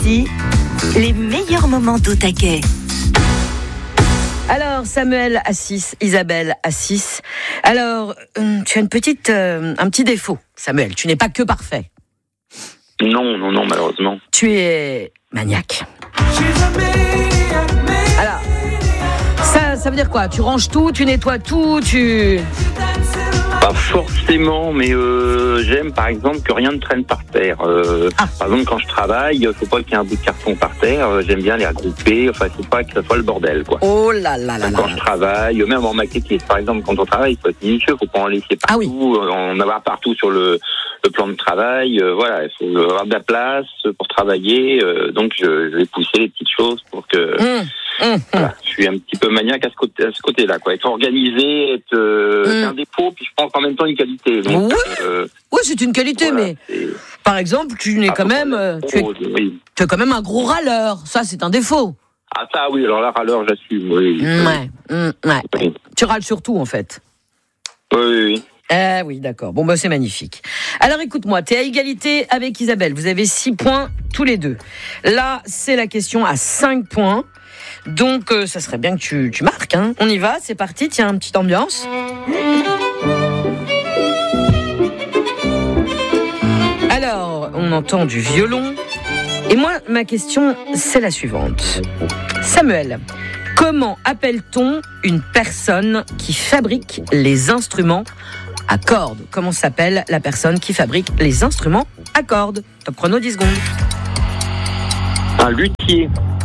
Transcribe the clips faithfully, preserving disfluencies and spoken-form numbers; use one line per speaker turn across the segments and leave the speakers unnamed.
Bastille, les meilleurs moments d'Au Taquet.
Alors, Samuel à six, Isabelle à six. Alors, euh, tu as une petite, euh, un petit défaut, Samuel. Tu n'es pas que parfait.
Non, non, non, malheureusement.
Tu es maniaque. Alors, ça, ça veut dire quoi? Tu ranges tout, tu nettoies tout, tu...
Pas forcément, mais euh, j'aime par exemple que rien ne traîne par terre. Euh,
ah.
Par exemple, quand je travaille, il faut pas qu'il y ait un bout de carton par terre. Euh, j'aime bien les regrouper. Enfin, il faut pas que ça soit le bordel, quoi.
Oh là là là là.
Quand je travaille, même en maquettiste, par exemple, quand on travaille, il faut être minutieux. Il faut pas en laisser partout.
Ah oui.
En avoir partout sur le, le plan de travail. Euh, voilà, il faut avoir de la place pour travailler. Euh, donc, je, je vais pousser les petites choses pour que. Mmh. Mmh. Voilà, je suis un petit peu maniaque à ce côté, à ce côté-là, quoi. Être organisé, être euh, mmh. c'est un défaut, puis je pense en même temps une qualité. Donc,
oui,
euh,
oui, c'est une qualité, voilà, mais c'est... par exemple, tu n'es ah, quand même, tu es, oui. tu es quand même un gros râleur. Ça, c'est un défaut.
Ah ça, oui. Alors là, râleur, j'assume. Oui.
Mmh, ouais, mmh, ouais. Oui. Tu râles surtout, en fait.
Oui, oui, oui.
Ah oui, d'accord. Bon, bah, c'est magnifique. Alors, écoute-moi, tu es à égalité avec Isabelle. Vous avez six points tous les deux. Là, c'est la question à cinq points. Donc, euh, ça serait bien que tu, tu marques. Hein. On y va, c'est parti. Tiens, une petite ambiance. Alors, on entend du violon. Et moi, ma question, c'est la suivante. Samuel, comment appelle-t-on une personne qui fabrique les instruments à cordes? Comment s'appelle la personne qui fabrique les instruments à cordes? Top chrono, dix secondes.
Un luthier.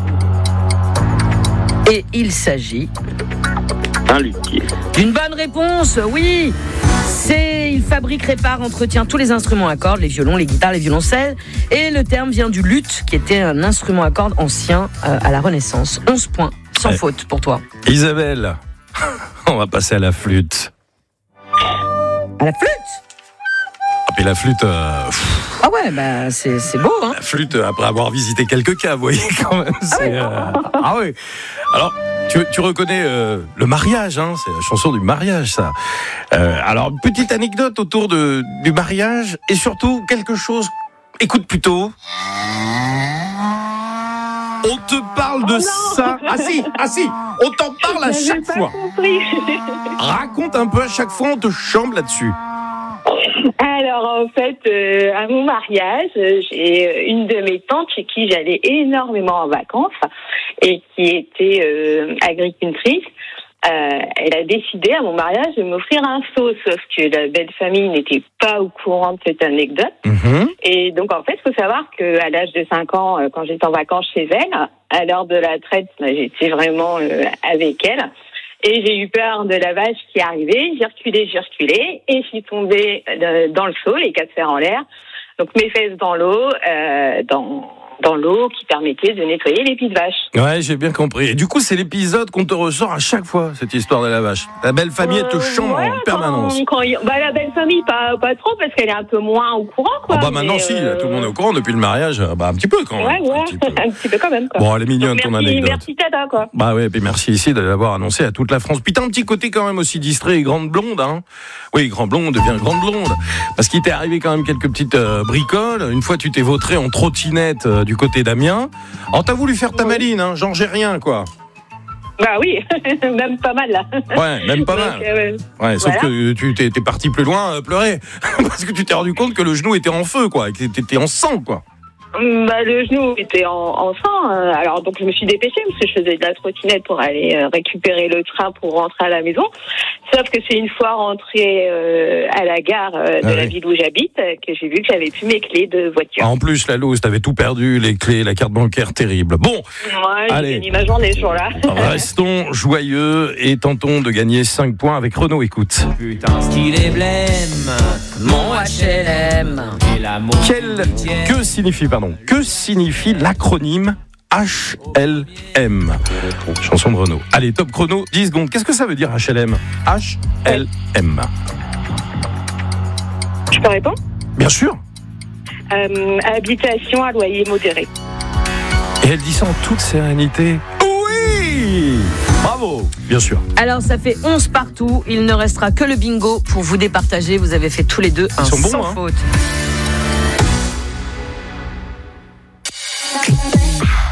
Et il s'agit...
Un luthier.
D'une bonne réponse, oui. C'est, il fabrique, répare, entretient tous les instruments à cordes, les violons, les guitares, les violoncelles. Et le terme vient du luth, qui était un instrument à cordes ancien euh, à la Renaissance. onze points, sans ouais. faute pour toi.
Isabelle, on va passer à la flûte.
À la flûte?
Et la flûte... Euh,
ah ouais, bah c'est, c'est beau, hein.
La flûte, après avoir visité quelques cas, vous voyez, quand même. C'est,
ah,
euh, ah oui. Alors, tu, tu reconnais euh, le mariage, hein, c'est la chanson du mariage, ça. Euh, alors, petite anecdote autour de, du mariage, et surtout, quelque chose... Écoute plutôt... On te parle de oh ça. Ah si, ah si, on t'en parle à chaque fois. Raconte un peu à chaque fois, on te chambre là-dessus.
Alors en fait, euh, à mon mariage, j'ai une de mes tantes chez qui j'allais énormément en vacances et qui était euh, agricultrice. Euh, elle a décidé à mon mariage de m'offrir un seau, sauf que la belle famille n'était pas au courant de cette anecdote. Mmh. Et donc en fait, il faut savoir qu'à l'âge de cinq ans, quand j'étais en vacances chez elle, à l'heure de la traite, j'étais vraiment euh, avec elle. Et j'ai eu peur de la vache qui arrivait, j'ai reculé, j'ai reculé, et je suis tombée dans le seau, les quatre fers en l'air. Donc mes fesses dans l'eau, euh, dans... dans l'eau qui permettait de nettoyer les pieds de vache.
Ouais, j'ai bien compris. Et du coup, c'est l'épisode qu'on te ressort à chaque fois, cette histoire de la vache. La belle famille, elle te chambre
euh, ouais,
en permanence.
Quand, quand, bah, la belle famille, pas, pas trop, parce qu'elle est un peu moins au courant, quoi.
Oh bah maintenant, mais, si, euh... tout le monde est au courant depuis le mariage. Bah, un petit peu quand même.
Ouais, ouais, un petit peu, un petit peu quand même, quoi.
Bon, elle est mignonne,
donc,
ton
merci,
anecdote.
Merci, Tata, quoi.
Bah ouais, et merci ici de l'avoir annoncé à toute la France. Puis t'as un petit côté quand même aussi distrait et grande blonde, hein. Oui, grand blonde devient grande blonde. Parce qu'il t'est arrivé quand même quelques petites euh, bricoles. Une fois, tu t'es vautré en trottinette euh, du côté d'Amiens. Alors t'as voulu faire ta maline, hein, genre j'ai rien, quoi.
Bah oui, même pas mal là.
Ouais, même pas mal. Donc, euh, ouais, sauf voilà. que tu t'es, t'es parti plus loin euh, pleurer parce que tu t'es rendu compte que le genou était en feu, quoi, et que t'étais en sang, quoi.
Bah, le genou était en, en sang, alors donc je me suis dépêchée parce que je faisais de la trottinette pour aller récupérer le train pour rentrer à la maison. Sauf que c'est une fois rentrée euh, à la gare euh, de ah la oui. ville où j'habite que j'ai vu que j'avais plus mes clés de voiture.
Ah, en plus, la loose, t'avais tout perdu, les clés, la carte bancaire, terrible. Bon,
ouais,
allez,
j'ai fini ma journée ce jour-là.
Restons joyeux et tentons de gagner cinq points avec Renaud. Écoute.
Putain, ce qu'il est blême, mon H L M.
Quel, que signifie, pardon, que signifie l'acronyme H L M? Chanson de Renaud. Allez, top chrono, dix secondes. Qu'est-ce que ça veut dire H L M? H L M.
Je peux répondre?
Bien sûr.
Euh, habitation à loyer modéré.
Et elle dit ça en toute sérénité. Oui! Bravo, bien sûr.
Alors ça fait onze partout. Il ne restera que le bingo pour vous départager. Vous avez fait tous les deux un sans bons, hein. faute.
fait.